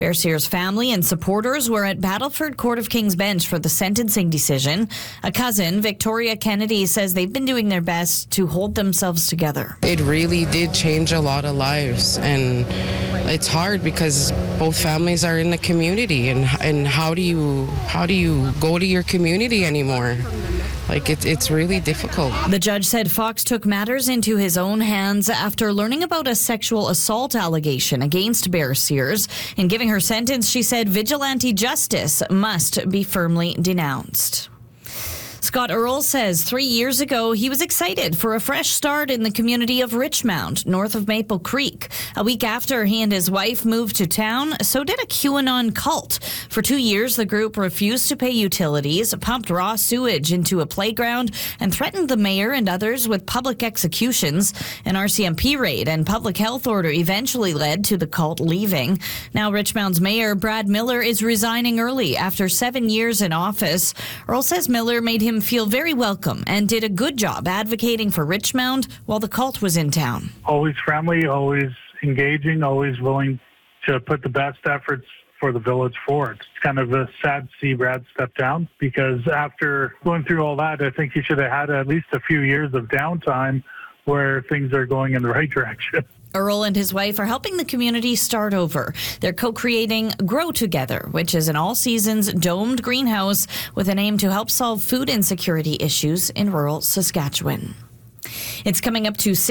Bear Sears' family and supporters were at Battleford Court of King's Bench for the sentencing decision. A cousin, Victoria Kennedy, says they've been doing their best to hold themselves together. It really did change a lot of lives, and it's hard because both families are in the community, and how do you go to your community anymore? Like, it's really difficult. The judge said Fox took matters into his own hands after learning about a sexual assault allegation against Bear Sears. In giving her sentence, she said vigilante justice must be firmly denounced. Scott Earl says 3 years ago he was excited for a fresh start in the community of Richmount, north of Maple Creek. A week after he and his wife moved to town, so did a QAnon cult. For 2 years, the group refused to pay utilities, pumped raw sewage into a playground, and threatened the mayor and others with public executions. An RCMP raid and public health order eventually led to the cult leaving. Now Richmount's mayor, Brad Miller, is resigning early after 7 years in office. Earl says Miller made him feel very welcome and did a good job advocating for Richmount while the cult was in town. Always friendly, always engaging, always willing to put the best efforts for the village forward. It's kind of a sad to see Brad step down, because after going through all that, I think he should have had at least a few years of downtime where things are going in the right direction. Earl and his wife are helping the community start over. They're co-creating Grow Together, which is an all-seasons domed greenhouse with an aim to help solve food insecurity issues in rural Saskatchewan. It's coming up to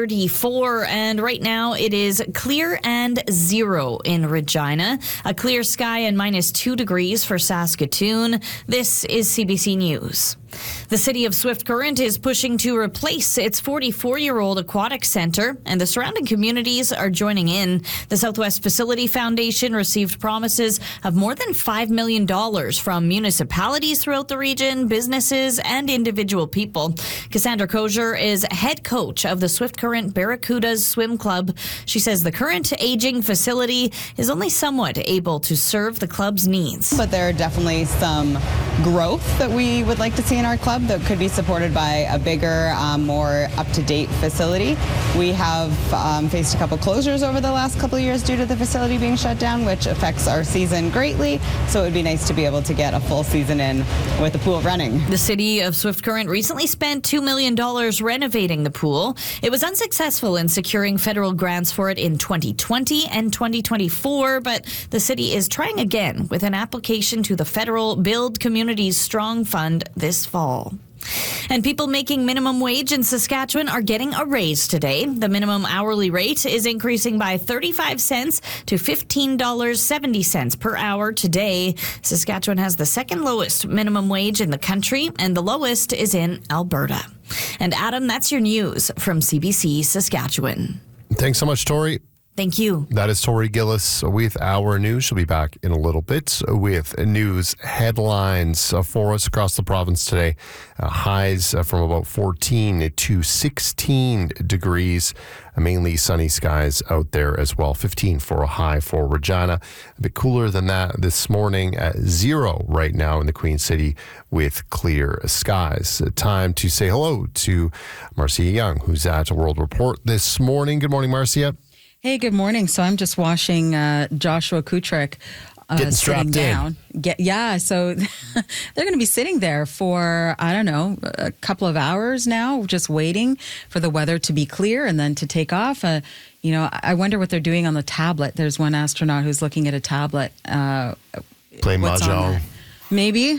6:34, and right now it is clear and 0 in Regina. A clear sky and -2 degrees for Saskatoon. This is CBC News. The city of Swift Current is pushing to replace its 44-year-old aquatic center, and the surrounding communities are joining in. The Southwest Facility Foundation received promises of more than $5 million from municipalities throughout the region, businesses, and individual people. Cassandra Kozier is head coach of the Swift Current Barracudas Swim Club. She says the current aging facility is only somewhat able to serve the club's needs. But there are definitely some growth that we would like to see in our club that could be supported by a bigger, more up-to-date facility. We have faced a couple closures over the last couple of years due to the facility being shut down, which affects our season greatly. So it would be nice to be able to get a full season in with the pool running. The city of Swift Current recently spent $2 million renovating the pool. It was unsuccessful in securing federal grants for it in 2020 and 2024, but the city is trying again with an application to the federal Build Communities Strong Fund this fall. And people making minimum wage in Saskatchewan are getting a raise today. The minimum hourly rate is increasing by 35 cents to $15.70 per hour today. Saskatchewan has the second lowest minimum wage in the country, and the lowest is in Alberta. And Adam, that's your news from CBC Saskatchewan. Thanks so much, Tori. Thank you. That is Tori Gillis with our news. She'll be back in a little bit with news headlines for us across the province today. Highs from about 14 to 16 degrees. Mainly sunny skies out there as well. 15 for a high for Regina. A bit cooler than that this morning at 0 right now in the Queen City with clear skies. Time to say hello to Marcia Young, who's at World Report this morning. Good morning, Marcia. Hey, good morning. So I'm just watching Joshua Kutrick getting strapped down. So they're going to be sitting there for, I don't know, a couple of hours now, just waiting for the weather to be clear and then to take off. I wonder what they're doing on the tablet. There's one astronaut who's looking at a tablet. Playing mahjong. Maybe.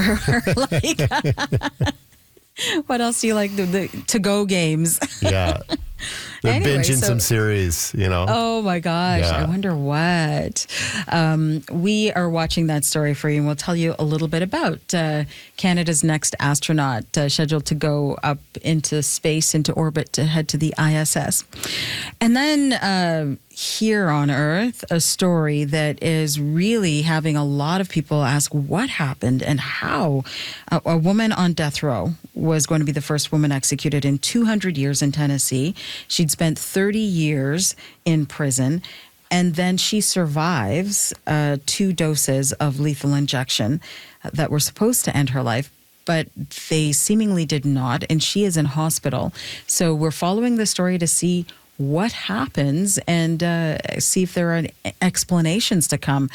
What else do you like? The to-go games. Yeah. They're binging some series, Oh, my gosh. Yeah. I wonder what. We are watching that story for you, and we'll tell you a little bit about Canada's next astronaut scheduled to go up into space, into orbit, to head to the ISS. And then here on Earth, a story that is really having a lot of people ask what happened and how. A woman on death row was going to be the first woman executed in 200 years in Tennessee. She'd spent 30 years in prison, and then she survives 2 doses of lethal injection that were supposed to end her life, but they seemingly did not, and she is in hospital. So we're following the story to see what happens and see if there are explanations to come